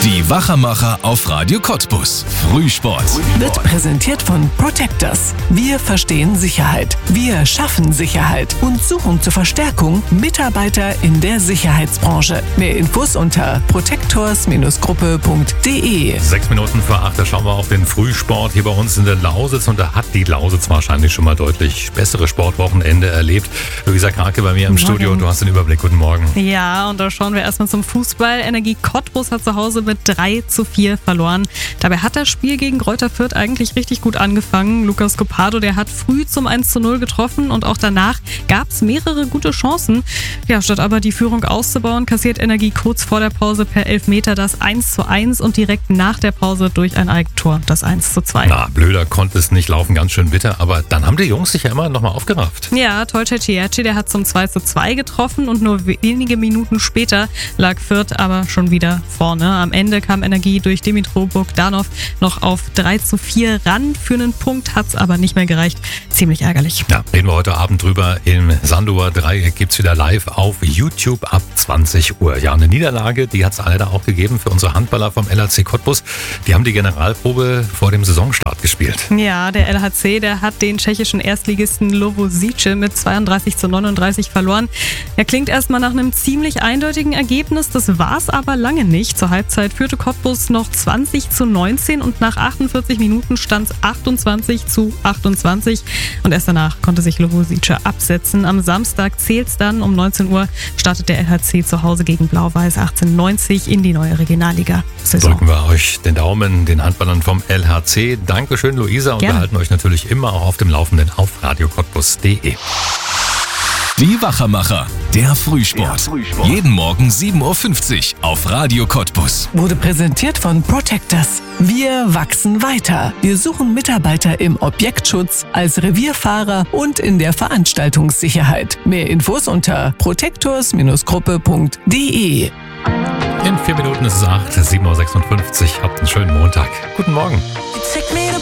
Die Wachermacher auf Radio Cottbus. Frühsport. Wird präsentiert von Protectors. Wir verstehen Sicherheit. Wir schaffen Sicherheit und suchen zur Verstärkung Mitarbeiter in der Sicherheitsbranche. Mehr Infos unter protectors-gruppe.de. 6 Minuten vor 8, da schauen wir auf den Frühsport hier bei uns in der Lausitz. Und da hat die Lausitz wahrscheinlich schon mal deutlich bessere Sportwochenende erlebt. Luisa Krake bei mir im Studio. Du hast den Überblick. Guten Morgen. Ja, und da schauen wir erstmal zum Fußball. Energie Cottbus hat zu Hause mit 3:4 verloren. Dabei hat das Spiel gegen Greuther Fürth eigentlich richtig gut angefangen. Lucas Copado, der hat früh zum 1:0 getroffen und auch danach gab es mehrere gute Chancen. Ja, statt aber die Führung auszubauen, kassiert Energie kurz vor der Pause per Elfmeter das 1:1 und direkt nach der Pause durch ein Eigentor das 1:2. Na, blöder konnte es nicht laufen, ganz schön bitter. Aber dann haben die Jungs sich ja immer nochmal aufgerafft. Ja, Tolce Cieci, der hat zum 2:2 getroffen und nur wenige Minuten später lag Fürth aber schon wieder vorne. Am Ende kam Energie durch Dimitro Bogdanov noch auf 3:4 ran. Für einen Punkt hat es aber nicht mehr gereicht. Ziemlich ärgerlich. Ja, reden wir heute Abend drüber. Im Sanduer Dreieck gibt es wieder live auf YouTube ab 20 Uhr. Ja, eine Niederlage, die hat es leider auch gegeben für unsere Handballer vom LHC Cottbus. Die haben die Generalprobe vor dem Saisonstart gespielt. Ja, der LHC, der hat den tschechischen Erstligisten Lovosice mit 32:39 verloren. Er klingt erstmal nach einem ziemlich eindeutigen Ergebnis. Das war es aber lange nicht. Zur Halbzeit führte Cottbus noch 20:19 und nach 48 Minuten stand es 28:28. Und erst danach konnte sich Lovosice absetzen. Am Samstag zählt es dann. Um 19 Uhr startet der LHC zu Hause gegen Blau-Weiß 1890 in die neue Regionalliga-Saison. Drücken wir euch den Daumen, den Handballern vom LHC. Dankeschön, Luisa. Und wir halten euch natürlich immer auch auf dem Laufenden auf radiocottbus.de. Die Wachermacher, der Frühsport. Jeden Morgen 7:50 Uhr auf Radio Cottbus. Wurde präsentiert von Protectors. Wir wachsen weiter. Wir suchen Mitarbeiter im Objektschutz, als Revierfahrer und in der Veranstaltungssicherheit. Mehr Infos unter protectors-gruppe.de. In 4 Minuten ist es 8, 7:56 Uhr. Habt einen schönen Montag. Guten Morgen.